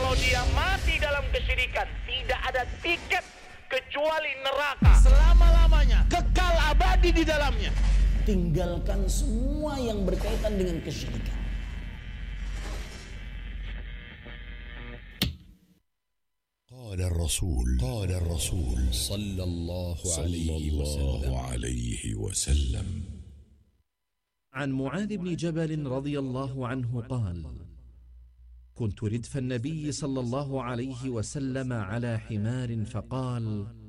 Kalau dia mati dalam kesyirikan, tidak ada tiket kecuali neraka. Selama-lamanya, kekal abadi di dalamnya. Tinggalkan semua yang berkaitan dengan kesyirikan. قال الرسول صلى الله عليه وسلم عن معاذ بن جبل رضي الله عنه قال: كنت ردف النبي صلى الله عليه وسلم على حمار فقال: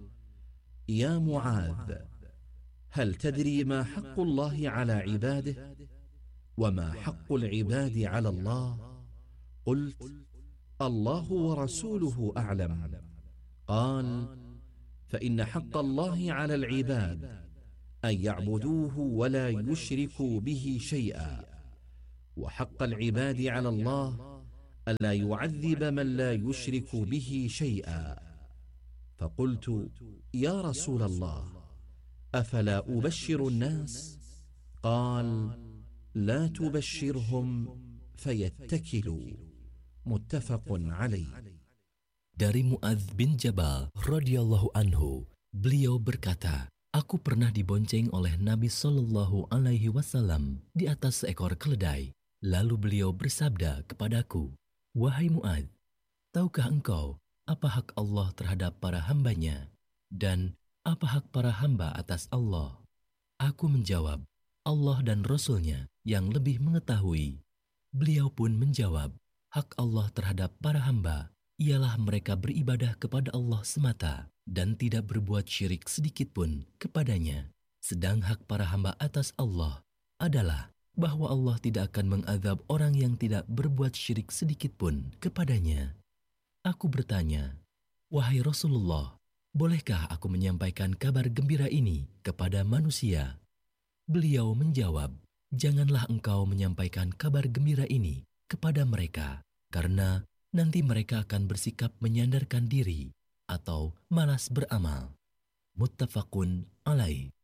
يا معاذ، هل تدري ما حق الله على عباده وما حق العباد على الله؟ قلت: الله ورسوله أعلم. قال: فإن حق الله على العباد أن يعبدوه ولا يشركوا به شيئا، وحق العباد على الله ألا يعذب من لا يشرك به شيئا. فقلت: يا رسول الله، أفلا أبشر الناس؟ قال: لا تبشرهم فيتكلوا. متفق عليه. Dari Muadz bin Jabal radhiyallahu anhu, beliau berkata, aku pernah dibonceng oleh Nabi Shallallahu Alaihi Wasallam di atas seekor keledai. Lalu beliau bersabda kepadaku, wahai Muadz, tahukah engkau apa hak Allah terhadap para hambanya dan apa hak para hamba atas Allah? Aku menjawab, Allah dan Rasul-Nya yang lebih mengetahui. Beliau pun menjawab, hak Allah terhadap para hamba ialah mereka beribadah kepada Allah semata dan tidak berbuat syirik sedikit pun kepadanya. Sedang hak para hamba atas Allah adalah bahwa Allah tidak akan mengazab orang yang tidak berbuat syirik sedikit pun kepadanya. Aku bertanya, wahai Rasulullah, bolehkah aku menyampaikan kabar gembira ini kepada manusia? Beliau menjawab, janganlah engkau menyampaikan kabar gembira ini kepada mereka, karena nanti mereka akan bersikap menyandarkan diri atau malas beramal. Muttafaqun alaih.